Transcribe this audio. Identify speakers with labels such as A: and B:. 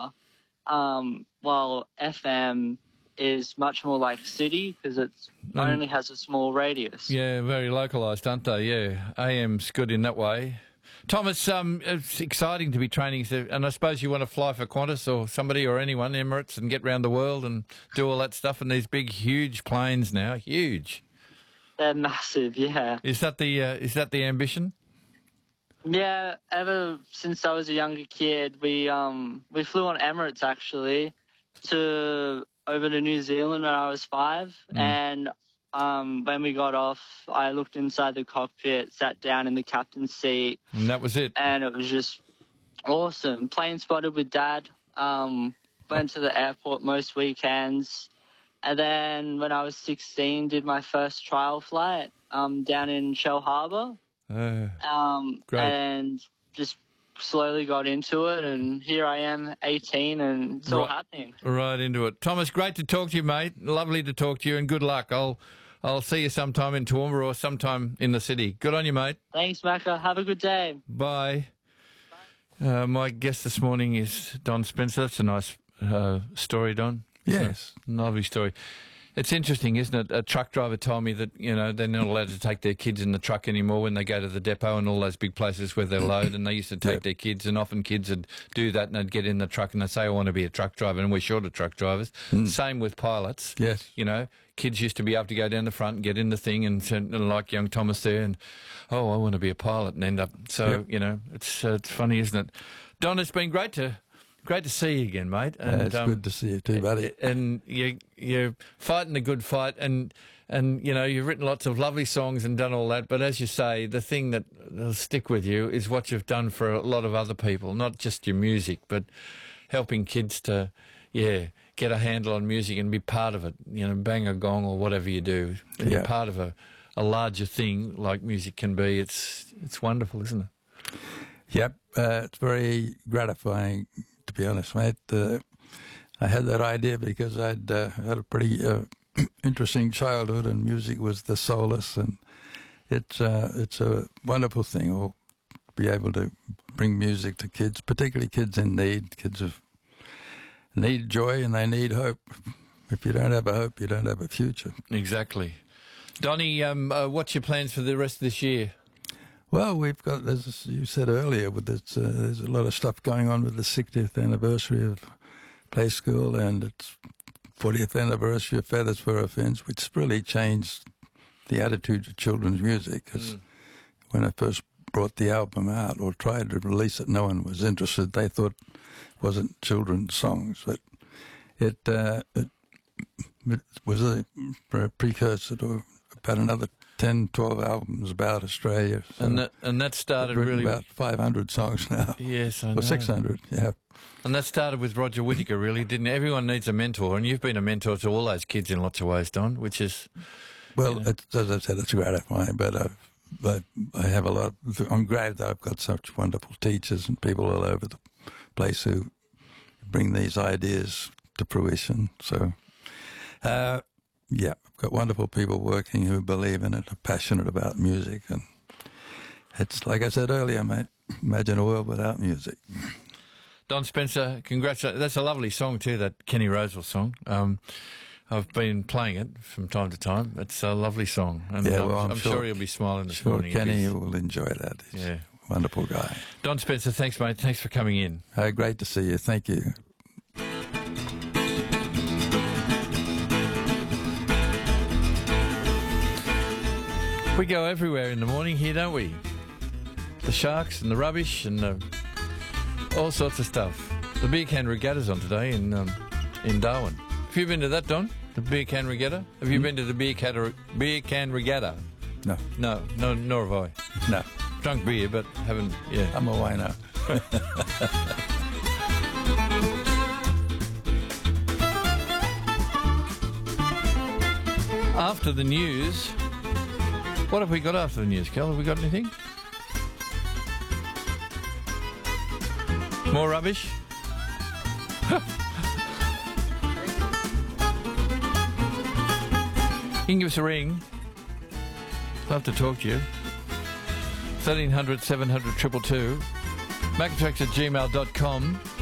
A: while FM is much more like city because it only has a small radius.
B: Yeah, very localised, aren't they? Yeah, AM's good in that way. Thomas, it's exciting to be training, and I suppose you want to fly for Qantas or somebody or anyone, Emirates, and get round the world and do all that stuff in these big, huge planes now. Huge.
A: They're massive, yeah.
B: Is that the ambition?
A: Yeah, ever since I was a younger kid, we flew on Emirates actually over to New Zealand when I was 5, and when we got off, I looked inside the cockpit, sat down in the captain's seat.
B: And that was it.
A: And it was just awesome. Plane spotted with Dad. Went to the airport most weekends. And then when I was 16, did my first trial flight down in Shell Harbour.
B: Great.
A: And just slowly got into it. And here I am, 18, and it's all happening.
B: Right into it. Thomas, great to talk to you, mate. Lovely to talk to you, and good luck. I'll see you sometime in Toowoomba or sometime in the city. Good on you, mate.
A: Thanks, Macca. Have a good day.
B: Bye. My guest this morning is Don Spencer. That's a nice story, Don.
C: Yes.
B: Lovely story. It's interesting, isn't it? A truck driver told me that, they're not allowed to take their kids in the truck anymore when they go to the depot and all those big places where they load, and they used to take their kids, and often kids would do that and they'd get in the truck and they'd say, I want to be a truck driver, and we're short of truck drivers. Same with pilots.
C: Yes.
B: Kids used to be able to go down the front and get in the thing and like young Thomas there and, I want to be a pilot and end up. So, it's funny, isn't it? Don, it's been great to see you again, mate. And,
C: it's good to see you too, buddy.
B: And you're fighting the good fight, and you've written lots of lovely songs and done all that. But as you say, the thing that'll stick with you is what you've done for a lot of other people, not just your music, but helping kids to, get a handle on music and be part of it. Bang a gong or whatever you do, and be part of a larger thing like music can be. It's wonderful, isn't it?
C: Yep, it's very gratifying. To be honest, mate, I had that idea because I'd had a pretty interesting childhood, and music was the solace, and it's a wonderful thing. Or be able to bring music to kids, particularly kids in need. Kids need joy and they need hope. If you don't have a hope, you don't have a future.
B: Exactly. Donnie, what's your plans for the rest of this year?
C: Well, we've got, as you said earlier, with this, there's a lot of stuff going on with the 60th anniversary of Play School and its 40th anniversary of Feathers for Our Fins, which really changed the attitude to children's music. Because when I first brought the album out or tried to release it, no one was interested. They thought it wasn't children's songs, but it was a precursor to about another 10, 12 albums about Australia. So
B: and that started really
C: about 500 songs now.
B: Yes, I know.
C: Or 600, yeah.
B: And that started with Roger Whittaker, really, didn't it? Everyone needs a mentor, and you've been a mentor to all those kids in lots of ways, Don, which is...
C: Well, as I said, it's gratifying, but I have a lot... I'm glad that I've got such wonderful teachers and people all over the place who bring these ideas to fruition. So, I've got wonderful people working who believe in it, are passionate about music, and it's like I said earlier, mate, imagine a world without music.
B: Don Spencer, congratulations. That's a lovely song too, that Kenny Rosewell song. I've been playing it from time to time. It's a lovely song, and I'm sure he'll be smiling this morning.
C: Kenny will enjoy that. He's a wonderful guy.
B: Don Spencer, thanks, mate. Thanks for coming in.
C: Great to see you. Thank you.
B: We go everywhere in the morning here, don't we? The sharks and the rubbish and all sorts of stuff. The beer can regatta's on today in Darwin. Have you been to that, Don? The beer can regatta? Have you been to the beer can regatta?
C: No.
B: No, nor have I.
C: No.
B: Drunk beer, but haven't,
C: I'm a wino.
B: After the news... What have we got after the news, Kel? Have we got anything? More rubbish? You can give us a ring. Love to talk to you. 1300 700 222. Macatrax@gmail.com.